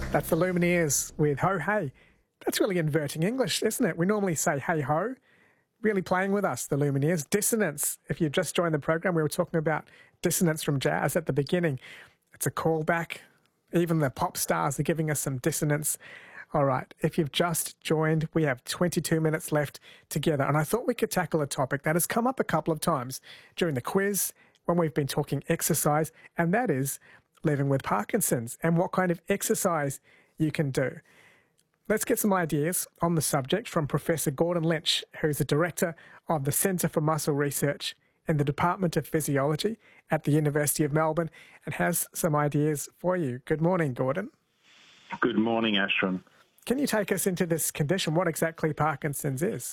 That's the Lumineers with Ho Hey. That's really inverting English, isn't it? We normally say hey ho. Really playing with us, the Lumineers. Dissonance. If you've just joined the program, we were talking about dissonance from jazz at the beginning. It's a callback. Even the pop stars are giving us some dissonance. All right, if you've just joined, we have 22 minutes left together, and I thought we could tackle a topic that has come up a couple of times during the quiz when we've been talking exercise, and that is living with Parkinson's and what kind of exercise you can do. Let's get some ideas on the subject from Professor Gordon Lynch, who's the Director of the Centre for Muscle Research in the Department of Physiology at the University of Melbourne, and has some ideas for you. Good morning, Gordon. Good morning, Ashton. Can you take us into this condition, what exactly Parkinson's is?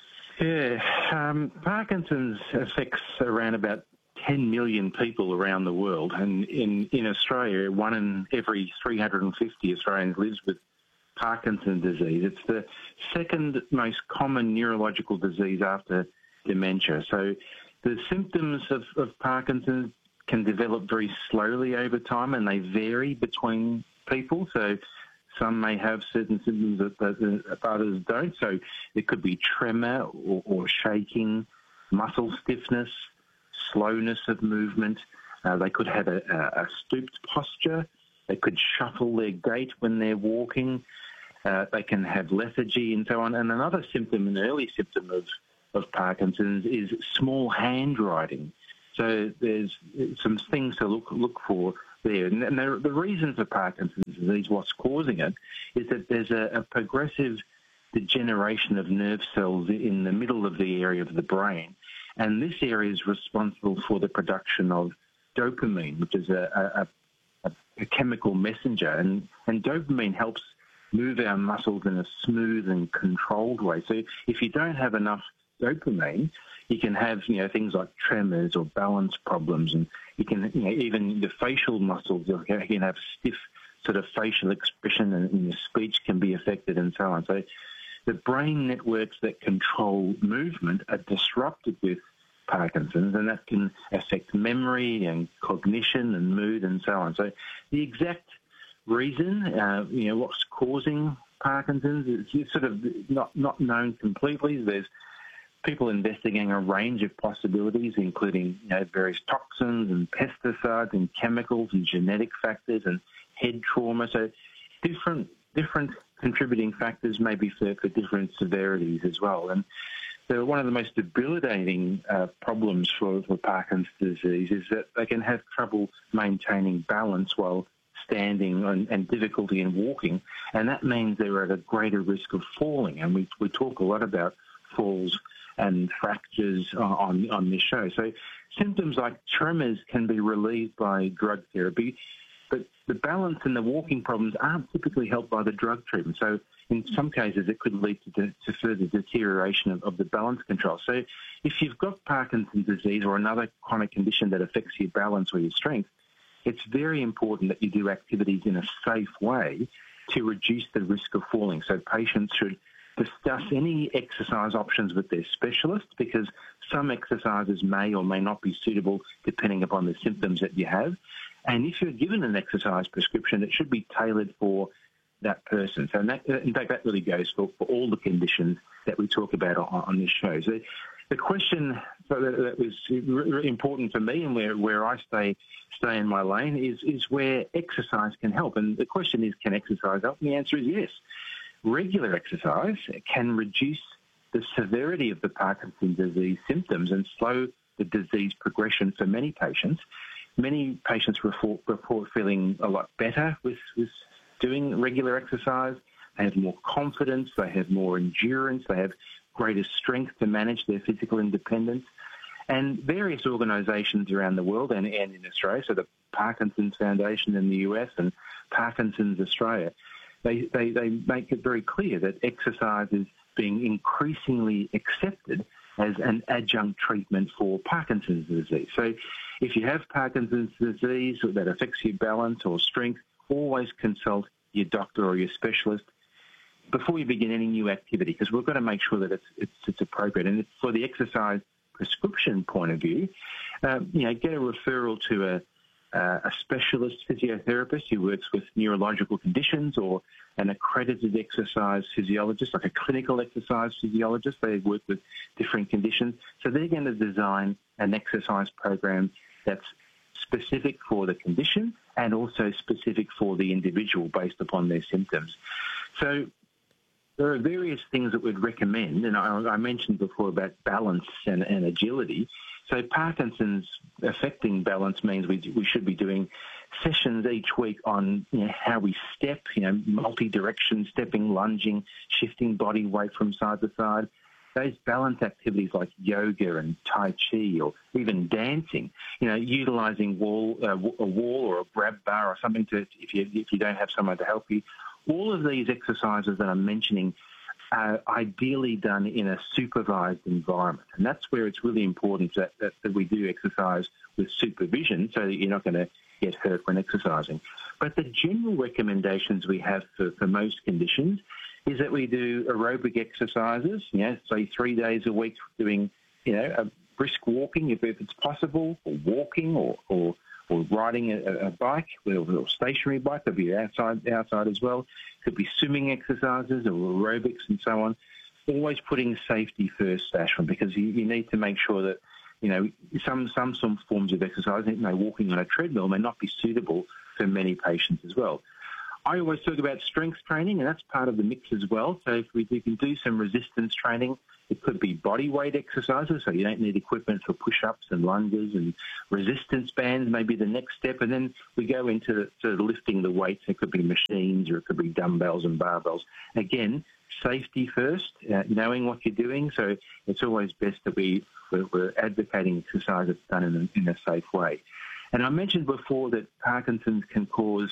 Yeah, Parkinson's affects around about 10 million people around the world, and in Australia, 1 in every 350 Australians lives with Parkinson's disease. It's the second most common neurological disease after dementia. So the symptoms of Parkinson's can develop very slowly over time, and they vary between people. So some may have certain symptoms that others don't. So it could be tremor or shaking, muscle stiffness, slowness of movement. They could have a stooped posture. They could shuffle their gait when they're walking. They can have lethargy and so on. And another symptom, an early symptom of Parkinson's, is small handwriting. So there's some things to look for there. And the reason for Parkinson's disease, what's causing it, is that there's a progressive degeneration of nerve cells in the middle of the area of the brain. And this area is responsible for the production of dopamine, which is a chemical messenger. And dopamine helps move our muscles in a smooth and controlled way. So if you don't have enough dopamine, you can have things like tremors or balance problems, and you can even the facial muscles, you can have stiff sort of facial expression, and your speech can be affected and so on. So the brain networks that control movement are disrupted with Parkinson's, and that can affect memory and cognition and mood and so on. So the exact reason, what's causing Parkinson's, is sort of not known completely. There's people investigating a range of possibilities, including various toxins and pesticides and chemicals and genetic factors and head trauma. So different contributing factors maybe for different severities as well. And so one of the most debilitating problems for Parkinson's disease is that they can have trouble maintaining balance while standing and difficulty in walking, and that means they're at a greater risk of falling. And we talk a lot about falls and fractures on this show. So symptoms like tremors can be relieved by drug therapy, but the balance and the walking problems aren't typically helped by the drug treatment. So in some cases, it could lead to further deterioration of the balance control. So if you've got Parkinson's disease or another chronic condition that affects your balance or your strength, it's very important that you do activities in a safe way to reduce the risk of falling. So patients should discuss any exercise options with their specialist, because some exercises may or may not be suitable depending upon the symptoms that you have. And if you're given an exercise prescription, it should be tailored for that person. So in fact, that really goes for all the conditions that we talk about on this show. So the question that was really important for me, and where I stay in my lane, is where exercise can help. And the question is, can exercise help? And the answer is yes. Regular exercise can reduce the severity of the Parkinson's disease symptoms and slow the disease progression for many patients. Many patients report feeling a lot better with doing regular exercise. They have more confidence, they have more endurance, they have greater strength to manage their physical independence. And various organisations around the world and in Australia, so the Parkinson's Foundation in the US and Parkinson's Australia, they make it very clear that exercise is being increasingly accepted as an adjunct treatment for Parkinson's disease. So if you have Parkinson's disease that affects your balance or strength, always consult your doctor or your specialist before you begin any new activity, because we've got to make sure that it's appropriate. And for the exercise prescription point of view, get a referral to a specialist physiotherapist who works with neurological conditions, or an accredited exercise physiologist, like a clinical exercise physiologist. They work with different conditions. So they're going to design an exercise program that's specific for the condition and also specific for the individual based upon their symptoms. So there are various things that we'd recommend, and I mentioned before about balance and agility. So Parkinson's affecting balance means we should be doing sessions each week on how we step, multi-direction stepping, lunging, shifting body weight from side to side. Those balance activities like yoga and Tai Chi, or even dancing, utilising a wall or a grab bar or something if you don't have someone to help you. All of these exercises that I'm mentioning are ideally done in a supervised environment. And that's where it's really important that we do exercise with supervision so that you're not going to get hurt when exercising. But the general recommendations we have for most conditions is that we do aerobic exercises, say 3 days a week doing, a brisk walking if it's possible, or walking or riding a bike, or a stationary bike. Could be outside as well. Could be swimming exercises or aerobics and so on. Always putting safety first, Ashwin, because you need to make sure that, some forms of exercise, walking on a treadmill may not be suitable for many patients as well. I always talk about strength training, and that's part of the mix as well. So if we can do some resistance training, it could be body weight exercises, so you don't need equipment for push-ups and lunges, and resistance bands may be the next step. And then we go into sort of lifting the weights. It could be machines, or it could be dumbbells and barbells. Again, safety first, knowing what you're doing. So it's always best that we're advocating exercise that's done in a safe way. And I mentioned before that Parkinson's can cause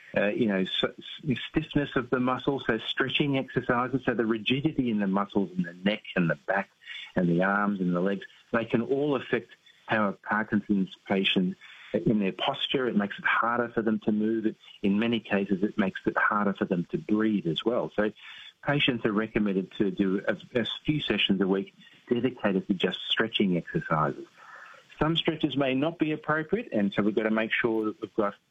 stiffness of the muscle, so stretching exercises, so the rigidity in the muscles in the neck and the back and the arms and the legs, they can all affect how a Parkinson's patient, in their posture, it makes it harder for them to move. In many cases, it makes it harder for them to breathe as well. So patients are recommended to do a few sessions a week dedicated to just stretching exercises. Some stretches may not be appropriate, and so we've got to make sure that we've got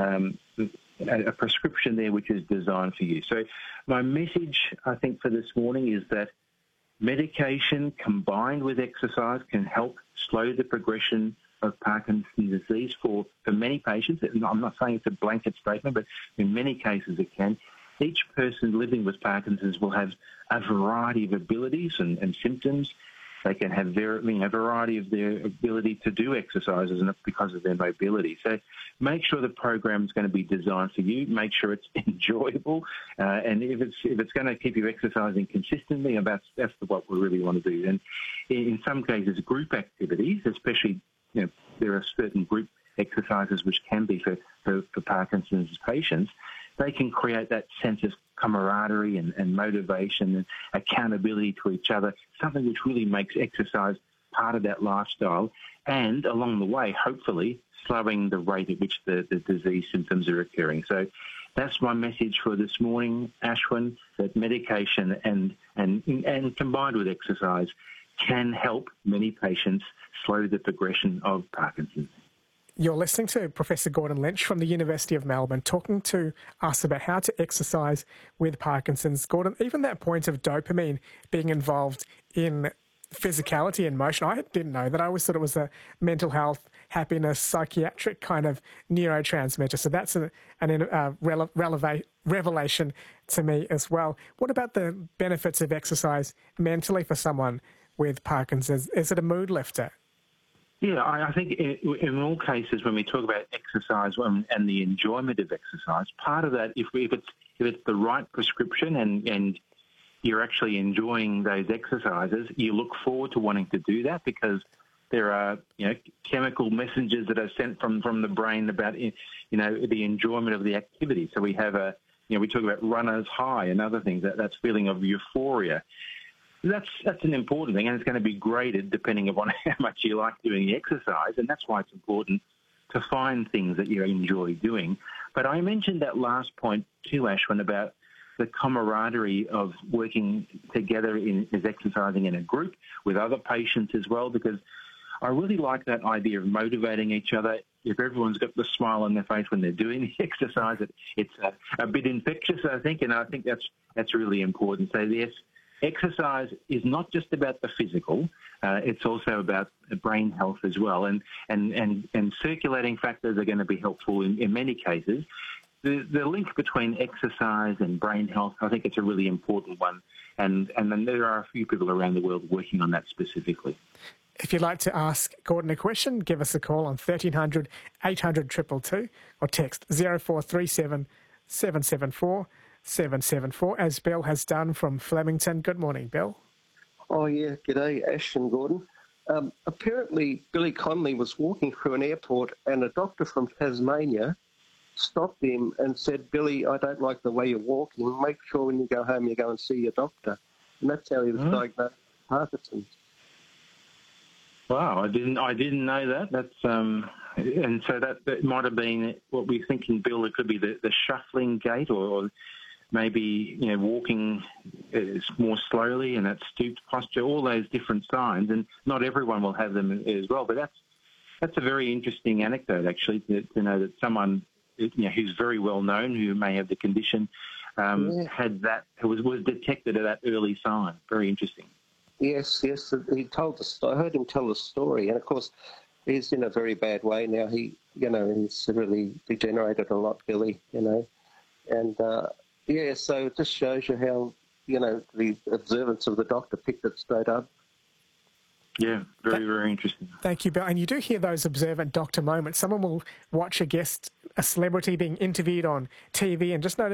a prescription there which is designed for you. So my message, I think, for this morning is that medication combined with exercise can help slow the progression of Parkinson's disease for many patients. I'm not saying it's a blanket statement, but in many cases it can. Each person living with Parkinson's will have a variety of abilities and symptoms. They can have a variety of their ability to do exercises, and because of their mobility. So make sure the program is going to be designed for you. Make sure it's enjoyable, and if it's going to keep you exercising consistently, that's what we really want to do. And in some cases, group activities, especially there are certain group exercises which can be for Parkinson's patients. They can create that sense of camaraderie and motivation and accountability to each other, something which really makes exercise part of that lifestyle, and along the way, hopefully, slowing the rate at which the disease symptoms are occurring. So that's my message for this morning, Ashwin, that medication and combined with exercise can help many patients slow the progression of Parkinson's. You're listening to Professor Gordon Lynch from the University of Melbourne talking to us about how to exercise with Parkinson's. Gordon, even that point of dopamine being involved in physicality and motion, I didn't know that. I always thought it was a mental health, happiness, psychiatric kind of neurotransmitter. So that's a revelation to me as well. What about the benefits of exercise mentally for someone with Parkinson's? Is it a mood lifter? Yeah, I think in all cases when we talk about exercise and the enjoyment of exercise, part of that, if it's the right prescription and you're actually enjoying those exercises, you look forward to wanting to do that because there are chemical messages that are sent from the brain about the enjoyment of the activity. So we have we talk about runner's high and other things, that feeling of euphoria. That's an important thing, and it's going to be graded depending upon how much you like doing the exercise, and that's why it's important to find things that you enjoy doing. But I mentioned that last point too, Ashwin, about the camaraderie of working together as exercising in a group with other patients as well, because I really like that idea of motivating each other. if everyone's got the smile on their face when they're doing the exercise, it's a bit infectious, I think, and I think that's really important. So yes, exercise is not just about the physical; it's also about brain health as well, and circulating factors are going to be helpful in many cases. The link between exercise and brain health, I think it's a really important one, and then there are a few people around the world working on that specifically. If you'd like to ask Gordon a question, give us a call on 1300 800 222 or text 0437 774 774, as Bill has done from Flemington. Good morning, Bill. Oh, yeah. G'day, Ash and Gordon. Apparently, Billy Connolly was walking through an airport and a doctor from Tasmania stopped him and said, Billy, I don't like the way you're walking. Make sure when you go home you go and see your doctor. And that's how he was diagnosed with Parkinson's. Wow, I didn't know that. That's and so that might have been what we're thinking, Bill. It could be the shuffling gait, or maybe walking more slowly and that stooped posture. All those different signs, and not everyone will have them as well. But that's a very interesting anecdote, actually, to know that someone who's very well known, who may have the condition, had that, was detected at that early sign. Very interesting. Yes. He told us. I heard him tell the story, and of course, he's in a very bad way now. He's really degenerated a lot, Billy. And so it just shows you how the observance of the doctor picked it straight up. Yeah, very interesting. Thank you, Bill. And you do hear those observant doctor moments. Someone will watch a celebrity being interviewed on TV and just notice